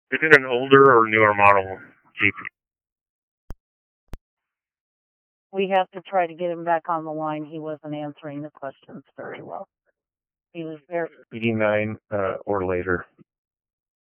Is it an older or newer model Jeep? We have to try to get him back on the line. He wasn't answering the questions very well. He was very 89 or later.